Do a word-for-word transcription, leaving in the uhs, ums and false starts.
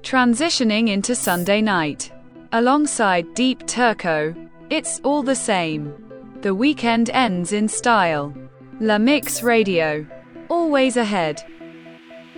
transitioning into Sunday night. Alongside Deep Turco, it's all the same. The weekend ends in style. La Mix Radio. Always ahead.